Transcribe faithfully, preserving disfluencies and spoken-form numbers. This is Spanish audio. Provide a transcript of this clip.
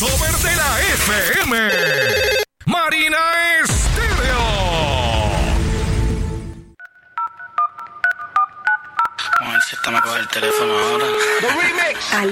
crossover de la F M. Marina Estéreo. Vamos a ver si esta me coge el teléfono ahora. The remix.